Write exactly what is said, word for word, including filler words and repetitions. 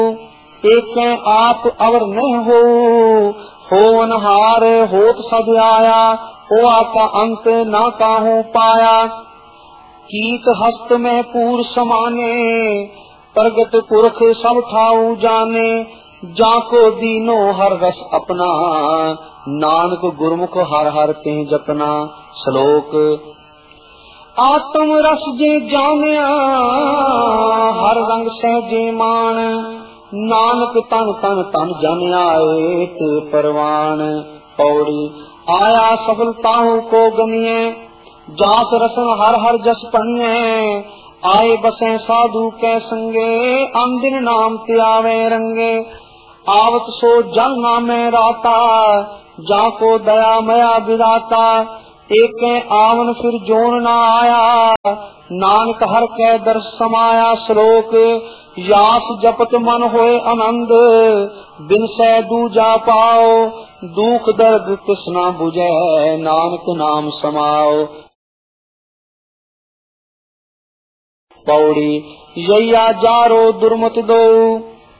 एक आप अवर न हो, हो अनहार होत सदयाया, हो आका अंत ना काहू पाया। कीट हस्त में पूर समाने, प्रगट पुरख सब ठाऊ जाने। जाको दीनो हर रस अपना, नानक गुरमुख हर हर तिह जपना। श्लोक आत्म रस जे जानिया, हर रंग सहजे मान। नानक तन तन तन जन आए ते परवान। पौड़ी आया सफलताओं को गनिए, जास रसन हर हर जस पनिए। आए बसे साधु के संगे, अंदिन नाम त्यावे रंगे। आवत सो जन नामे राता, जाको दया मया विदाता। एक आवन फिर जोन ना आया, नानक हर कै दर्श समाया। श्लोक यास जपत मन होए आनंद, बिन सै दूजा पाओ। दुख दर्द तिसना बुझे, नानक नाम समाओ। पौड़ी यैया जारो दुर्मत दो,